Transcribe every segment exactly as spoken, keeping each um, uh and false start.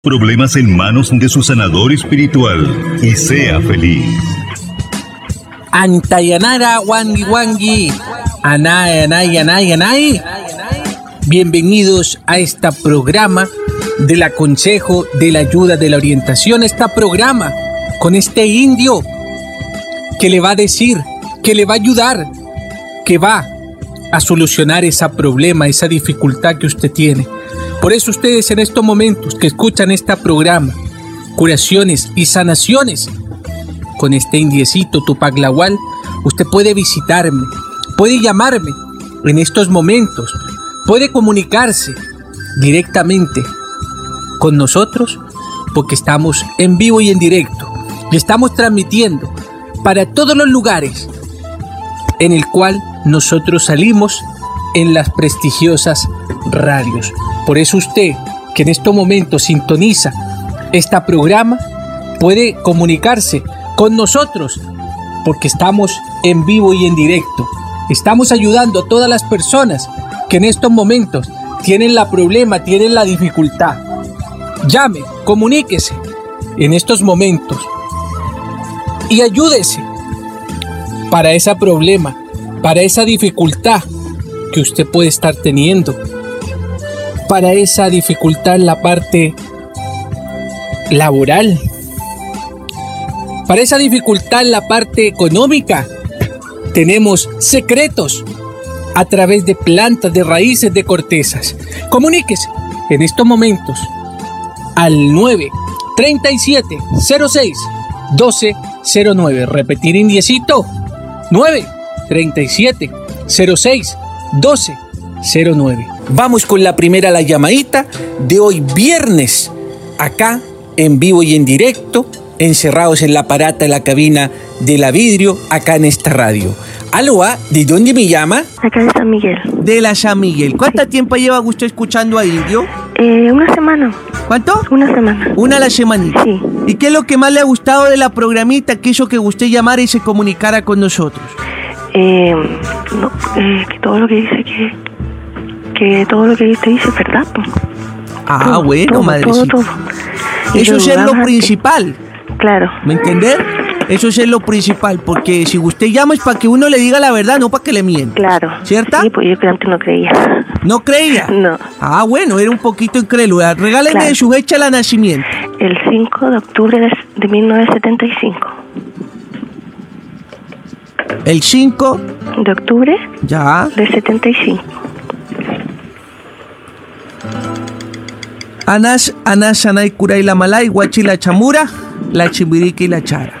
problemas en manos de su sanador espiritual y sea feliz. Antayanara wangi wangi, anay anay anay anay. Bienvenidos a este programa del aconsejo, de la ayuda, de la orientación. Este programa con este indio que le va a decir, que le va a ayudar, que va a solucionar ese problema, esa dificultad que usted tiene. Por eso ustedes en estos momentos que escuchan este programa, curaciones y sanaciones, con este indiecito Tupac Lawal, usted puede visitarme, puede llamarme en estos momentos, puede comunicarse directamente con nosotros, porque estamos en vivo y en directo y estamos transmitiendo para todos los lugares en el cual nosotros salimos en las prestigiosas radios. Por eso usted, que en estos momentos sintoniza este programa, puede comunicarse con nosotros, porque estamos en vivo y en directo. Estamos ayudando a todas las personas que en estos momentos tienen la problema, tienen la dificultad. Llame, comuníquese en estos momentos y ayúdese para ese problema, para esa dificultad que usted puede estar teniendo, para esa dificultad en la parte laboral, para esa dificultad en la parte económica. Tenemos secretos a través de plantas, de raíces, de cortezas. Comuníquese en estos momentos al nueve treinta y siete cero seis doce cero nueve. Repetir indiecito, nueve treinta y siete cero seis doce cero nueve. Vamos con la primera, la llamadita de hoy viernes, acá en vivo y en directo, encerrados en la parata de la cabina de la vidrio, acá en esta radio. Aló, ¿de dónde me llama? Acá de San Miguel. De la San Miguel. ¿Cuánto sí. tiempo lleva usted escuchando a Indio? Eh, una semana. ¿Cuánto? Una semana. Una a la semanita. Sí. ¿Y qué es lo que más le ha gustado de la programita que hizo que usted llamara y se comunicara con nosotros? Eh, no, eh, que todo lo que dice que... que todo lo que usted dice es verdad. Pues. Ah, todo, bueno, todo, madrecita. Todo, todo. Eso es lo principal. Claro. ¿Me entiendes? Eso es lo principal, porque si usted llama es para que uno le diga la verdad, no para que le mienta. Claro. ¿Cierto? Sí, pues yo antes no creía. ¿No creía? No. Ah, bueno, era un poquito incrédula. Regáleme claro. su fecha de nacimiento. El cinco de octubre de, de mil novecientos setenta y cinco. El cinco de octubre ya de setenta y cinco. Anas, Anas, Anay, Kuray, la Malay, Huachi, la Chamura, la Chimbirica y la Chara.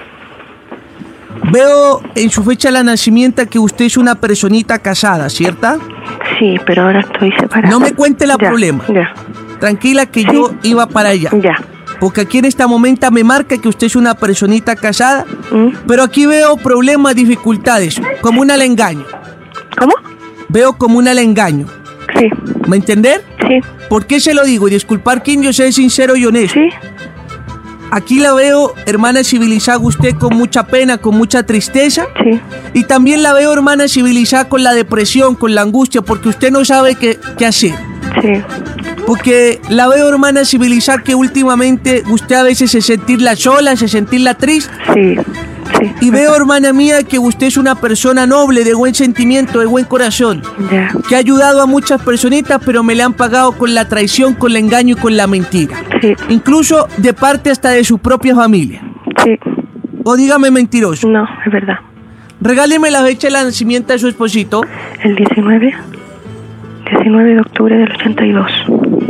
Veo en su fecha de nacimiento que usted es una personita casada, ¿cierta? Sí, pero ahora estoy separada. No me cuente el ya, problema. Ya. Tranquila que sí. yo iba para allá. Ya. Porque aquí en esta momento me marca que usted es una personita casada, ¿Mm? pero aquí veo problemas, dificultades, como un engaño. ¿Cómo? Veo como un engaño. Sí. ¿Me entender? Sí. ¿Por qué se lo digo? Y disculpar que yo sea sincero y honesto. Sí. Aquí la veo, hermana civilizada, usted con mucha pena, con mucha tristeza. Sí. Y también la veo, hermana civilizada, con la depresión, con la angustia, porque usted no sabe qué, qué hacer. Sí. Porque la veo, hermana civilizada, que últimamente usted a veces se sentirla sola, se sentirla triste. Sí. Sí. Y veo, hermana mía, que usted es una persona noble, de buen sentimiento, de buen corazón. Ya. Que ha ayudado a muchas personitas, pero me le han pagado con la traición, con el engaño y con la mentira. Sí. Incluso de parte hasta de su propia familia. Sí. O dígame mentiroso. No, es verdad. Regáleme la fecha de nacimiento de su esposito. El diecinueve. diecinueve de octubre del ochenta y dos.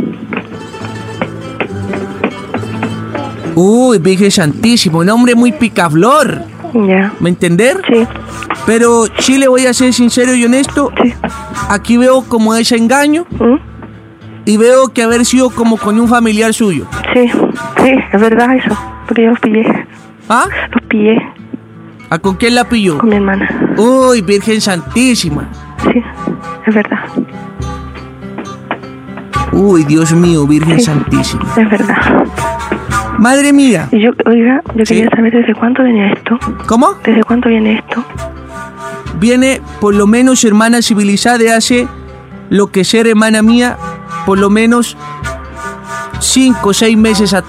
Uy, Virgen Santísimo, un hombre muy picaflor. Ya. ¿Me entender? Sí. Pero sí le voy a ser sincero y honesto. Sí. Aquí veo como ese engaño. ¿Mm? Y veo que haber sido como con un familiar suyo. Sí, sí, es verdad eso. Porque yo los pillé. ¿Ah? Los pillé. ¿A con quién la pilló? Con mi hermana. Uy, Virgen Santísima. Sí, es verdad. Uy, Dios mío, Virgen sí, Santísima. Es verdad. Madre mía. Y yo, oiga, yo ¿Sí? quería saber desde cuánto viene esto. ¿Cómo? ¿Desde cuánto viene esto? Viene, por lo menos, hermana civilizada, de hace lo que ser, hermana mía, por lo menos cinco o seis meses atrás.